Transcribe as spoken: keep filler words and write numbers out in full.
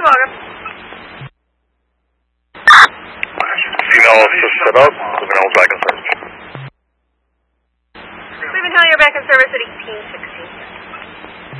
Tamaga. Female assist set up. Female back in service. We've been telling you back in service at eighteen sixteen.